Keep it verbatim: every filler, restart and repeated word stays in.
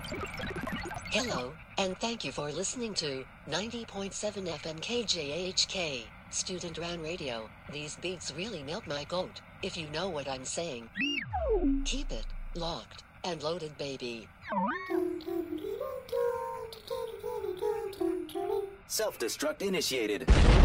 Hello, and thank you for listening to ninety point seven F M K J H K, Student Run Radio. These beats really melt my goat, if you know what I'm saying. Keep it locked and loaded, baby. Self-destruct initiated.